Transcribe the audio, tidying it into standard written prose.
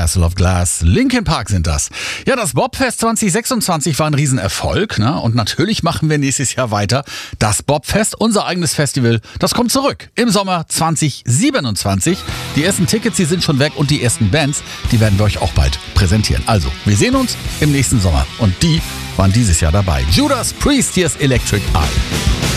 Castle of Glass. Linkin Park sind das. Ja, das Bobfest 2026 war ein Riesenerfolg, ne? Und natürlich machen wir nächstes Jahr weiter. Das Bobfest, unser eigenes Festival, das kommt zurück im Sommer 2027. Die ersten Tickets, die sind schon weg und die ersten Bands, die werden wir euch auch bald präsentieren. Also, wir sehen uns im nächsten Sommer. Und die waren dieses Jahr dabei. Judas Priest, hier ist Electric Eye.